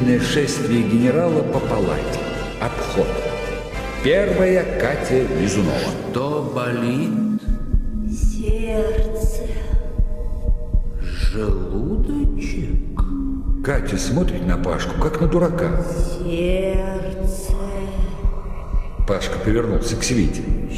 Длительное шествие генерала по палате. Обход. Первая Катя Лизунова. Что болит? Сердце. Желудочек? Катя смотрит на Пашку, как на дурака. Сердце. Пашка повернулся к Свете.